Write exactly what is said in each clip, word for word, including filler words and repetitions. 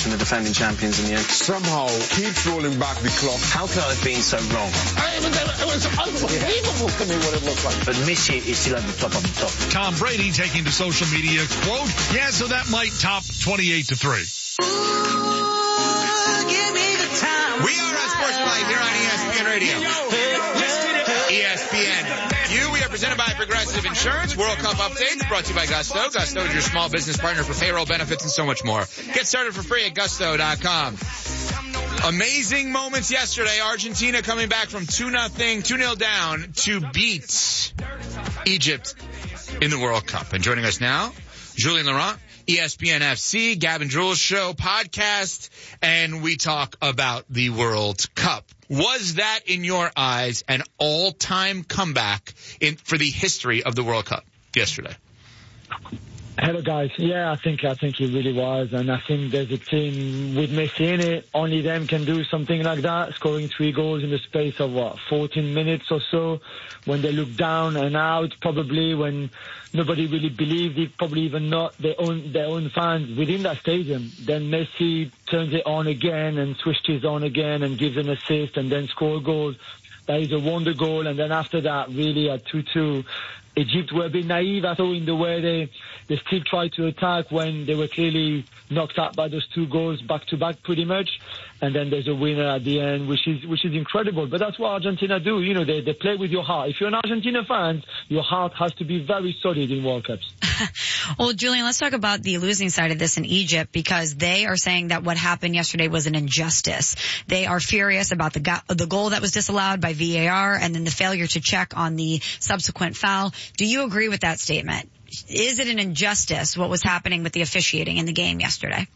and the defending champions in the end. Somehow keeps rolling back the clock. How can I have been so wrong? I, it was unbelievable to me what it looked like. But Messi is still at the top of the top. Tom Brady taking to social media, quote, yeah, so that might top twenty-eight to three. We are on Sportsmanlike here on E S P N Radio. E S P N. You, we are presented by Progressive Insurance. World Cup updates brought to you by Gusto. Gusto is your small business partner for payroll benefits and so much more. Get started for free at gusto dot com. Amazing moments yesterday. Argentina coming back from two nothing, two nil down to beat Egypt in the World Cup. And joining us now, Julien Laurent, E S P N F C, Gavin Jules Show podcast, and we talk about the World Cup. Was that, in your eyes, an all-time comeback in for the history of the World Cup yesterday? Hello, guys. Yeah, I think I think it really was, and I think there's a team with Messi in it. Only them can do something like that, scoring three goals in the space of what, fourteen minutes or so. When they look down and out, probably when nobody really believed it, probably even not their own their own fans within that stadium. Then Messi turns it on again and switches on again and gives an assist and then scores a goal. That is a wonder goal, and then after that, really at two two. Egypt were a bit naive, I thought, in the way they, they still tried to attack when they were clearly knocked out by those two goals back-to-back pretty much. And then there's a winner at the end, which is which is incredible. But that's what Argentina do. You know, they, they play with your heart. If you're an Argentina fan, your heart has to be very solid in World Cups. Well, Julien, let's talk about the losing side of this in Egypt, because they are saying that what happened yesterday was an injustice. They are furious about the go- the goal that was disallowed by V A R and then the failure to check on the subsequent foul. Do you agree with that statement? Is it an injustice what was happening with the officiating in the game yesterday?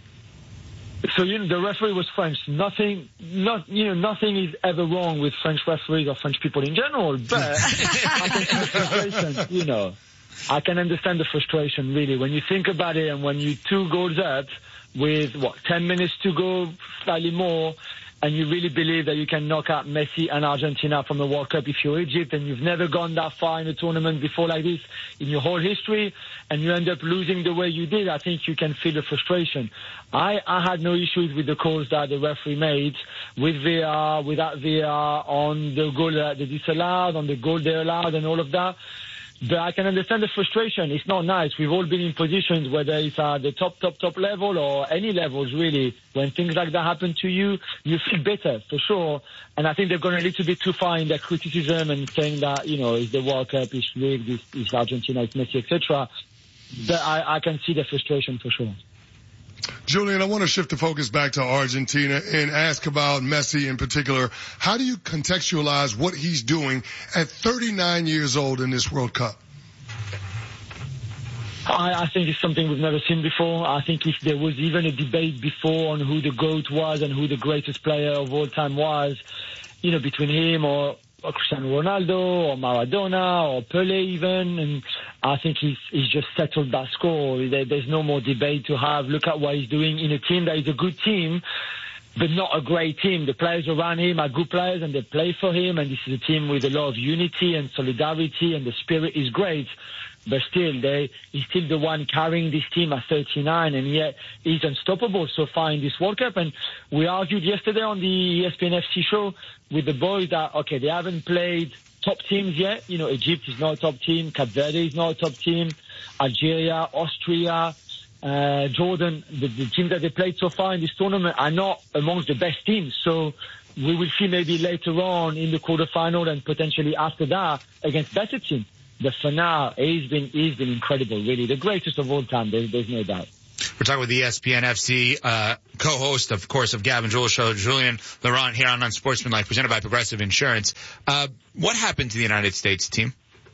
So, you know, the referee was French. Nothing, not, you know, nothing is ever wrong with French referees or French people in general, but I can see the frustration, you know. I can understand the frustration, really. When you think about it and when you two goals up with, what, ten minutes to go, slightly more, and you really believe that you can knock out Messi and Argentina from the World Cup if you're Egypt and you've never gone that far in a tournament before like this in your whole history, and you end up losing the way you did, I think you can feel the frustration. I, I had no issues with the calls that the referee made, with V A R, without V A R, on the goal that they disallowed, on the goal they allowed and all of that. But I can understand the frustration. It's not nice. We've all been in positions, whether it's at the top, top, top level or any levels, really. When things like that happen to you, you feel better, for sure. And I think they've gone a little bit too far in their criticism and saying that, you know, it's the World Cup, it's rigged, it's, it's Argentina, it's Messi, et cetera. But I, I can see the frustration, for sure. Julien, I want to shift the focus back to Argentina and ask about Messi in particular. How do you contextualize what he's doing at thirty-nine years old in this World Cup? I, I think it's something we've never seen before. I think if there was even a debate before on who the GOAT was and who the greatest player of all time was, you know, between him or, or Cristiano Ronaldo or Maradona or Pelé even, and I think he's, he's just settled that score. There, there's no more debate to have. Look at what he's doing in a team that is a good team, but not a great team. The players around him are good players and they play for him, and this is a team with a lot of unity and solidarity, and the spirit is great. But still, they, he's still the one carrying this team at thirty-nine, and yet he's unstoppable so far in this World Cup. And we argued yesterday on the E S P N F C show with the boys that, okay, they haven't played top teams yet. You know, Egypt is not a top team. Cape Verde is not a top team. Algeria, Austria, uh, Jordan, the, the teams that they played so far in this tournament are not amongst the best teams. So we will see maybe later on in the quarterfinal and potentially after that against better teams. But for now, he's been, he's been incredible, really. The greatest of all time, there's, there's no doubt. We're talking with the E S P N F C uh, co-host, of course, of Gavin Jules Show, Julien Laurent, here on Unsportsmanlike, presented by Progressive Insurance. Uh, what happened to the United States team?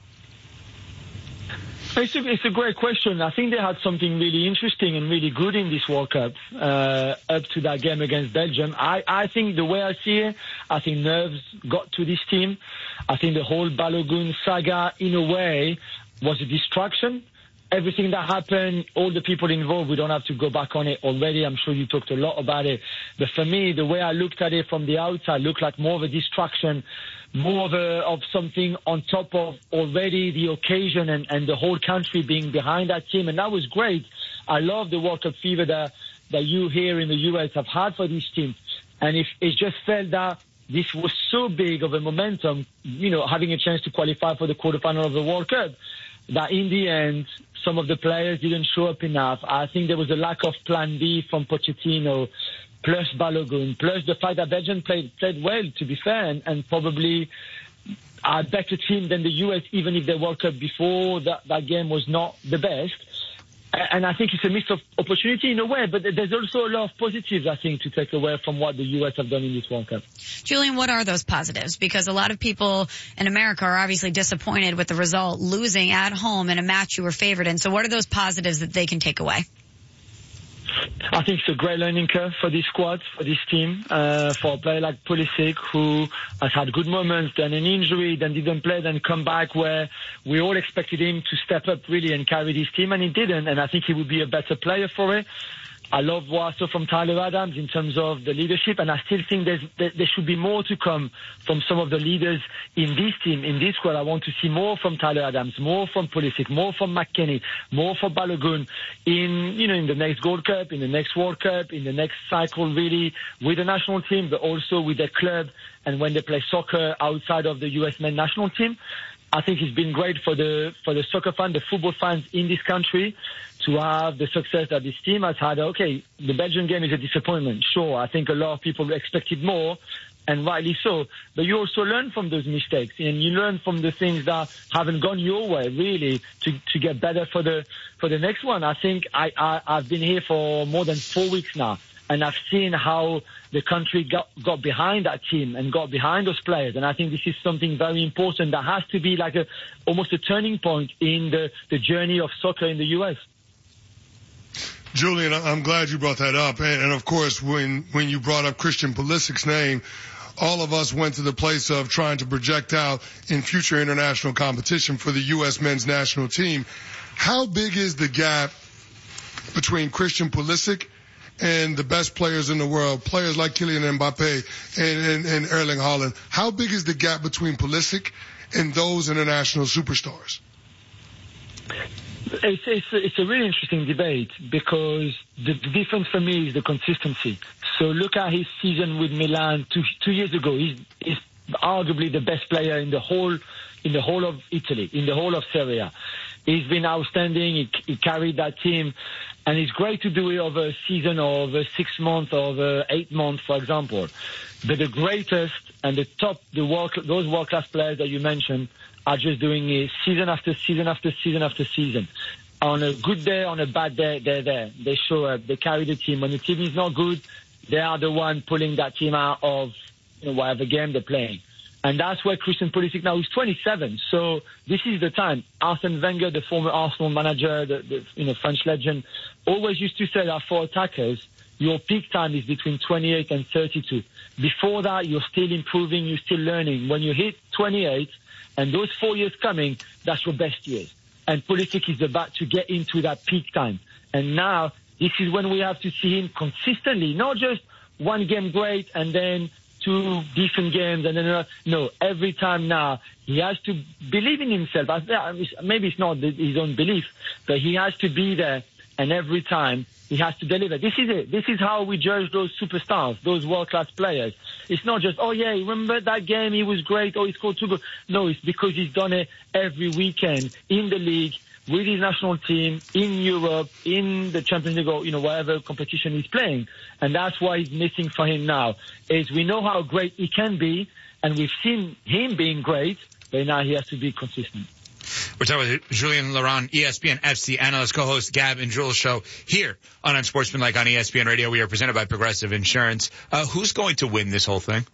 It's a, it's a great question. I think they had something really interesting and really good in this World Cup uh, up to that game against Belgium. I, I think the way I see it, I think nerves got to this team. I think the whole Balogun saga, in a way, was a distraction. Everything that happened, all the people involved, we don't have to go back on it already. I'm sure you talked a lot about it. But for me, the way I looked at it from the outside looked like more of a distraction, more of, a, of something on top of already the occasion and, and the whole country being behind that team. And that was great. I love the World Cup fever that that you here in the U S have had for this team. And if it just felt that this was so big of a momentum, you know, having a chance to qualify for the quarterfinal of the World Cup, that in the end, some of the players didn't show up enough. I think there was a lack of plan B from Pochettino, plus Balogun, plus the fact that Belgium played, played well, to be fair, and, and probably a better team than the U S, even if the World Cup before that, that game was not the best. And I think it's a missed opportunity in a way, but there's also a lot of positives, I think, to take away from what the U S have done in this World Cup. Julian, what are those positives? Because a lot of people in America are obviously disappointed with the result, losing at home in a match you were favored in. So what are those positives that they can take away? I think it's a great learning curve for this squad, for this team, uh, for a player like Pulisic, who has had good moments, then an injury, then didn't play, then come back, where we all expected him to step up really and carry this team, and he didn't, and I think he would be a better player for it. I love what I saw from Tyler Adams in terms of the leadership, and I still think there's, there, there should be more to come from some of the leaders in this team, in this squad. I want to see more from Tyler Adams, more from Pulisic, more from McKennie, more from Balogun in, you know, in the next Gold Cup, in the next World Cup, in the next cycle, really, with the national team, but also with their club and when they play soccer outside of the U S men's national team. I think it's been great for the for the soccer fans, the football fans in this country, to have the success that this team has had. Okay, the Belgian game is a disappointment, sure. I think a lot of people expected more, and rightly so. But you also learn from those mistakes, and you learn from the things that haven't gone your way, really, to to get better for the for the next one. I think I, I I've been here for more than four weeks now, and I've seen how the country got, got behind that team and got behind those players. And I think this is something very important that has to be like a almost a turning point in the, the journey of soccer in the U S. Julian, I'm glad you brought that up. And, and of course, when, when you brought up Christian Pulisic's name, all of us went to the place of trying to project out in future international competition for the U S men's national team. How big is the gap between Christian Pulisic and the best players in the world, players like Kylian Mbappe and, and, and Erling Haaland? How big is the gap between Pulisic and those international superstars? It's, it's, it's a really interesting debate, because the, the difference for me is the consistency. So look at his season with Milan two, two years ago. He's, he's arguably the best player in the whole in the whole of Italy, in the whole of Serie A. He's been outstanding. He, he carried that team. And it's great to do it over a season or over six months or over eight months, for example. But the greatest and the top, the world, those world-class players that you mentioned are just doing it season after season after season after season. On a good day, on a bad day, they're there. They show up. They carry the team. When the team is not good, they are the one pulling that team out of, you know, whatever game they're playing. And that's where Christian Pulisic now is twenty-seven. So this is the time. Arsene Wenger, the former Arsenal manager, the, the you know French legend, always used to say that for attackers, your peak time is between twenty-eight and thirty-two. Before that, you're still improving, you're still learning. When you hit twenty-eight, and those four years coming, that's your best years. And Pulisic is about to get into that peak time. And now, this is when we have to see him consistently, not just one game great and then two decent games, and then uh, no, every time now he has to believe in himself. Maybe it's not his own belief, but he has to be there, and every time he has to deliver. This is it. This is how we judge those superstars, those world-class players. It's not just, oh yeah, remember that game, he was great, oh he scored two goals. No, it's because he's done it every weekend in the league, with his national team, in Europe, in the Champions League, or, you know, whatever competition he's playing. And that's why he's missing for him now, is we know how great he can be, and we've seen him being great, but now he has to be consistent. We're talking with Julien Laurent, E S P N F C analyst, co-host Gab and Jules show here on Unsportsmanlike on E S P N Radio. We are presented by Progressive Insurance. Uh, who's going to win this whole thing?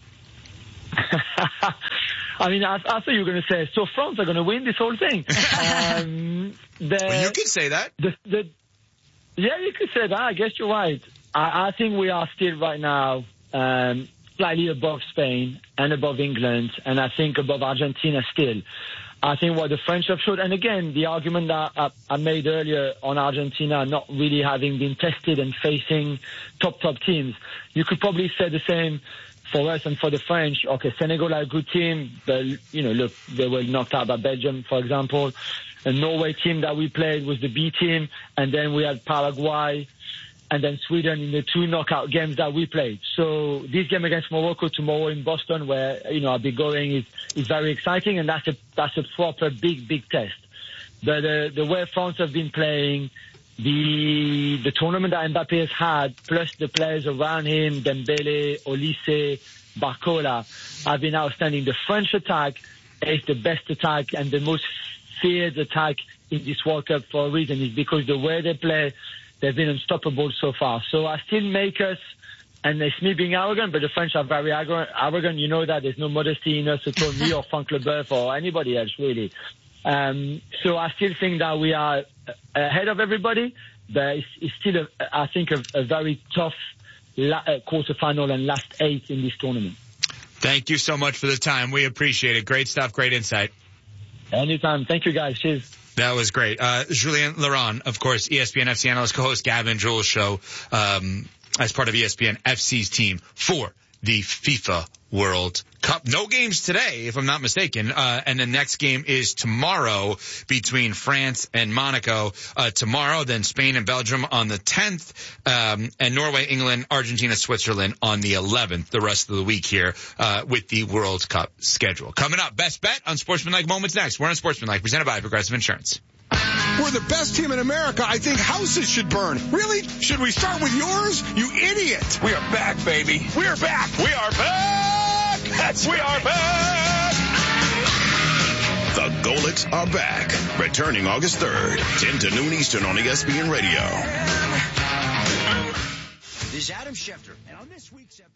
I mean, I, I thought you were going to say, so France are going to win this whole thing. um, the, well, you can say that. The, the, yeah, you could say that. I guess you're right. I, I think we are still right now um, slightly above Spain and above England, and I think above Argentina still. I think what the French have showed, and again, the argument that I, I made earlier on Argentina not really having been tested and facing top, top teams, you could probably say the same for us and for the French. Okay, Senegal are a good team, but, you know, look, they were knocked out by Belgium, for example. The Norway team that we played was the B team, and then we had Paraguay. and then Sweden in the two knockout games that we played. So this game against Morocco tomorrow in Boston, where, you know, I'll be going, is, is very exciting, and that's a, that's a proper big, big test. The, the, the way France have been playing, the, the tournament that Mbappé has had, plus the players around him, Dembele, Olise, Barcola, have been outstanding. The French attack is the best attack and the most feared attack in this World Cup for a reason. It's because the way they play, they've been unstoppable so far. So I still make us, and it's me being arrogant, but the French are very arrogant. You know that there's no modesty in us at all, me or Franck Leboeuf or anybody else, really. Um, so I still think that we are ahead of everybody, but it's, it's still, a, I think, a, a very tough la- uh, quarterfinal and last eight in this tournament. Thank you so much for the time. We appreciate it. Great stuff. Great insight. Anytime. Thank you, guys. Cheers. That was great. Uh, Julien Laurent, of course, E S P N F C analyst, co-host Gavin Jules show, um, as part of E S P N F C's team for the FIFA World Cup. No games today, if I'm not mistaken. Uh, and the next game is tomorrow between France and Monaco. Uh, tomorrow, then Spain and Belgium on the tenth, um, and Norway, England, Argentina, Switzerland on the eleventh, the rest of the week here, uh, with the World Cup schedule. Coming up, Best Bet on Sportsmanlike Moments next. We're on Sportsmanlike, presented by Progressive Insurance. We're the best team in America. I think houses should burn. Really? Should we start with yours? You idiot. We are back, baby. We are back. We are back. That's we are back. The Golics are back. Returning August third, ten to noon Eastern on E S P N Radio. This is Adam Schefter. And on this week's episode.